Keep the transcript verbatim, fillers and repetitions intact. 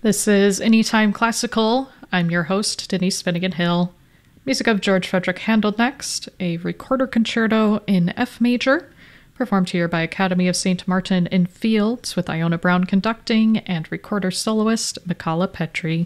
This is Anytime Classical. I'm your host, Denise Finnegan Hill. Music of George Frederick Handel next, a recorder concerto in F major, performed here by Academy of Saint Martin in Fields with Iona Brown conducting and recorder soloist Michala Petri.